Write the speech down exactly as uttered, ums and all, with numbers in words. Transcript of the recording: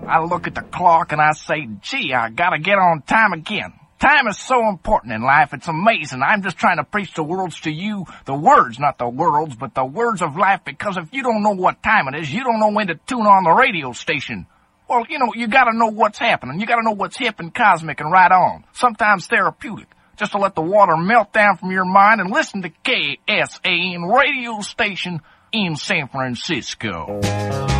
I look at the clock and I say, gee, I gotta get on time again. Time is so important in life, it's amazing. I'm just trying to preach the words to you, the words, not the worlds, but the words of life, because if you don't know what time it is, you don't know when to tune on the radio station. Well, you know, you gotta know what's happening. You gotta know what's hip and cosmic and right on. Sometimes therapeutic. Just to let the water melt down from your mind and listen to K S A N radio station in San Francisco.